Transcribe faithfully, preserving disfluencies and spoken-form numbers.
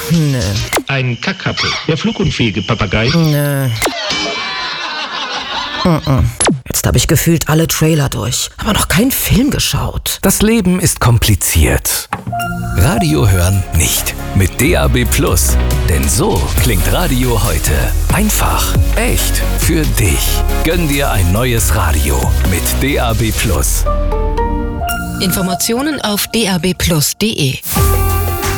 Nö. Ein Kakapo, der flugunfähige Papagei. Nö. Mm-mm. Jetzt habe ich gefühlt alle Trailer durch, aber noch keinen Film geschaut. Das Leben ist kompliziert. Radio hören nicht. Mit D A B Plus. Denn so klingt Radio heute. Einfach, echt, für dich. Gönn dir ein neues Radio mit D A B Plus. Informationen auf d a b plus punkt d e.